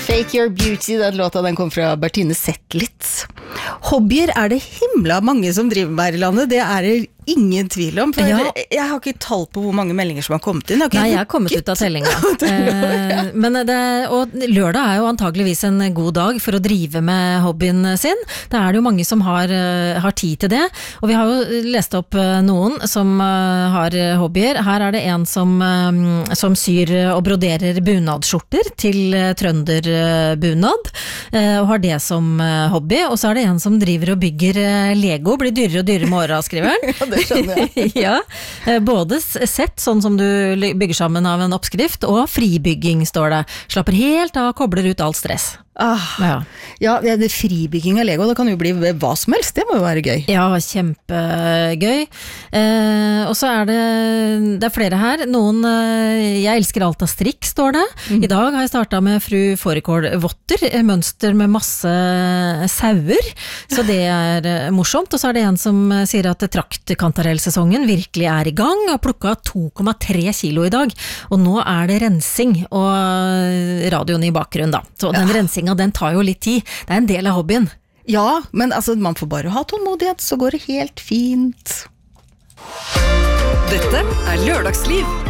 Fake Your Beauty, den låta den kom fra Bertine Zetlitz. Hobbyer det himla mange som driver med her i landet, det det ingen tvil om, for jeg har ikke tall på hvor mange meldinger som har kommet inn. Nei, jeg har kommet ut av tellinga. Men og lørdag jo antageligvis en god dag for å drive med hobbyen sin. Det jo mange som har tid til det, og vi har jo lest opp noen som har hobbyer. Her det en som syr og broderer bunadskjorter til trønderbunad, og har det som hobby, og så det en som driver og bygger Lego, blir dyrere og dyrere med åra, skriver han. Ja, det skjønner jeg. Ja, både sett sånn som du bygger sammen av en oppskrift, og fribygging står det. Slapper helt av, kobler ut all stress. Ja, det fribygging av Lego, det kan jo bli hva som helst, det må jo være gøy. Ja, kjempegøy. Og så det flere her. Noen, jeg elsker alt av strikk, står det. I dag har jeg startet med fru Fårikål-votter, mønster med masse sauer, så det morsomt. Og så det en som sier at traktkantarellsesongen virkelig i gang, og har plukket 2,3 kilo i dag. Og nå det rensing, og radioen i bakgrunnen da. Så den rensinga, den tar jo litt tid. Det en del av hobbyen. Ja, men altså, man får bare ha tålmodighet, så går det helt fint. Dette Lørdagsliv.